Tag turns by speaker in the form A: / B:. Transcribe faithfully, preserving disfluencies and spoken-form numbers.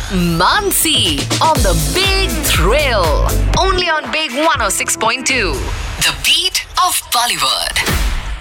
A: Mansi on the Big Thrill. Only on Big one oh six point two. The beat of Bollywood.